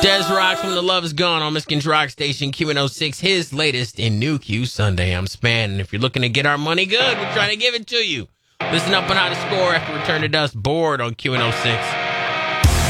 Des Rock from The Love Is Gone on Michigan's Rock Station, QN06, his latest in New Q Sunday. I'm Span, and if you're looking to get our money good, we're trying to give it to you. Listen up on how to score after Return to Dust, Bored on QN06.